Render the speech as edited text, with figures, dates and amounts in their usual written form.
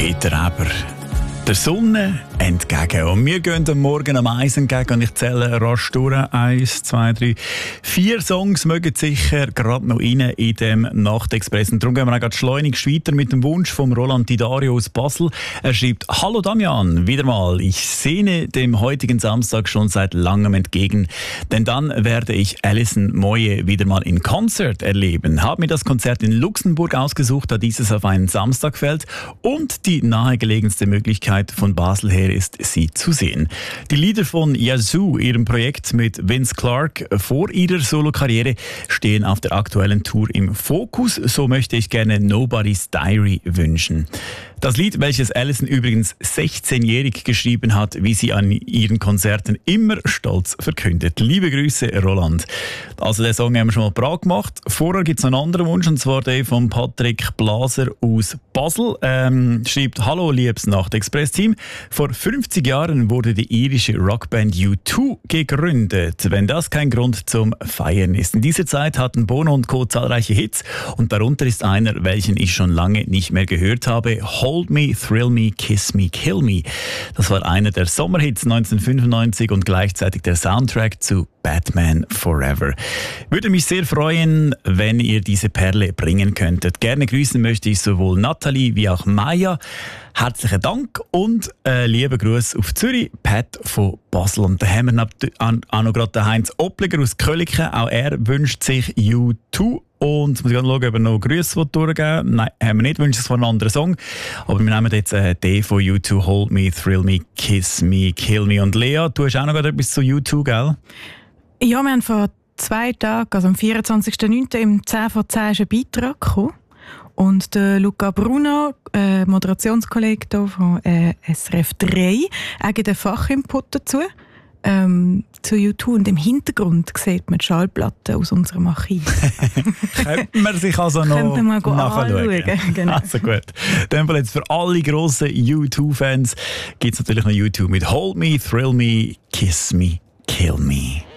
Peter Eber. Der Sonne entgegen. Und wir gehen am Morgen am Eis entgegen und ich zähle rasch durch. 1, 2, 3, 4 Songs mögen sicher gerade noch rein in dem Nachtexpress. Und darum gehen wir auch gerade schleunigst weiter mit dem Wunsch von Roland Didario aus Basel. Er schreibt: Hallo Damian, wieder mal. Ich sehne dem heutigen Samstag schon seit langem entgegen, denn dann werde ich Alison Moye wieder mal in Konzert erleben. Habe mir das Konzert in Luxemburg ausgesucht, da dieses auf einen Samstag fällt und die nahegelegenste Möglichkeit von Basel her ist, sie zu sehen. Die Lieder von Yazoo, ihrem Projekt mit Vince Clarke vor ihrer Solokarriere, stehen auf der aktuellen Tour im Fokus. So möchte ich gerne Nobody's Diary wünschen. Das Lied, welches Alison übrigens 16-jährig geschrieben hat, wie sie an ihren Konzerten immer stolz verkündet. Liebe Grüße, Roland. Also den Song haben wir schon mal parat gemacht. Vorher gibt es noch einen anderen Wunsch, und zwar den von Patrick Blaser aus Basel. Schreibt: Hallo, liebes Nachtexpress-Team. Vor 50 Jahren wurde die irische Rockband U2 gegründet. Wenn das kein Grund zum Feiern ist. In dieser Zeit hatten Bono und Co. zahlreiche Hits, und darunter ist einer, welchen ich schon lange nicht mehr gehört habe: Hold Me, Thrill Me, Kiss Me, Kill Me. Das war einer der Sommerhits 1995 und gleichzeitig der Soundtrack zu Batman Forever. Würde mich sehr freuen, wenn ihr diese Perle bringen könntet. Gerne grüßen möchte ich sowohl Nathalie wie auch Maya. Herzlichen Dank und lieben Gruß auf Zürich, Pat von Basel. Und da haben wir auch noch gerade den Heinz Opliger aus Köliken. Auch er wünscht sich U2. Und jetzt muss ich schauen, ob er noch Grüße durchgeben will. Nein, haben wir nicht. Wünscht sich einen anderen Song. Aber wir nehmen jetzt den von U2, Hold Me, Thrill Me, Kiss Me, Kill Me. Und Lea, du hast auch noch etwas zu U2, gell? Ja, wir haben vor 2 Tagen, also am 24.09. im 10 vor 10 ist ein Beitrag gekommen. Und der Luca Bruno, Moderationskollege hier von SRF 3, er gibt einen Fachinput dazu, zu U2. Und im Hintergrund sieht man die Schallplatte aus unserem Archiv. Könnte man sich also noch nachschauen. Genau. Also gut. In dem Fall jetzt für alle grossen U2-Fans gibt es natürlich noch U2 mit Hold Me, Thrill Me, Kiss Me, Kill Me.